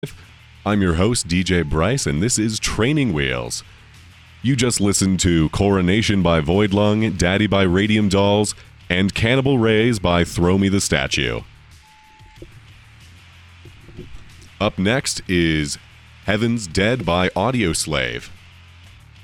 I'm your host, DJ Bryce, and this is Training Wheels. You just listened to Coronation by Voidlung, Daddy by Radium Dolls, and Cannibal Rays by Throw Me the Statue. Up next is Heaven's Dead by Audioslave.